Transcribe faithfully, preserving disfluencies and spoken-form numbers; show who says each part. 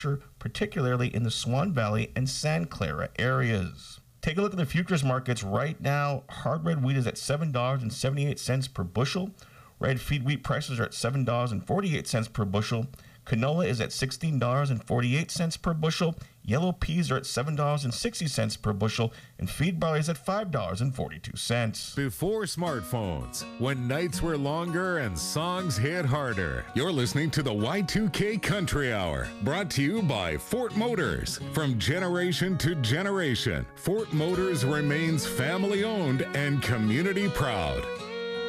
Speaker 1: particularly in the Swan Valley and Santa Clara areas. Take a look at the futures markets right now. Hard red wheat is at seven dollars and seventy-eight cents per bushel. Red feed wheat prices are at seven dollars and forty-eight cents per bushel. Canola is at sixteen dollars and forty-eight cents per bushel. Yellow peas are at seven dollars and sixty cents per bushel. And feed barley is at five dollars and forty-two cents.
Speaker 2: Before smartphones, when nights were longer and songs hit harder. You're listening to the Y two K Country Hour, brought to you by Fort Motors. From generation to generation, Fort Motors remains family-owned and community proud.